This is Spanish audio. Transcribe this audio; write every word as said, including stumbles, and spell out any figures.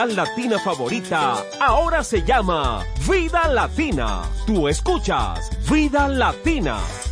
latina favorita ahora se llama Vida Latina. Tú escuchas Vida Latina.